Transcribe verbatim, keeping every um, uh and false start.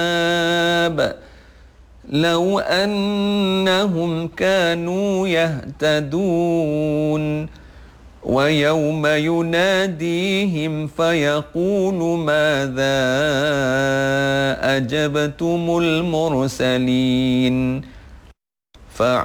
لو أنهم كانوا يهتدون ويوم يناديهم فيقول ماذا أجبتم المرسلين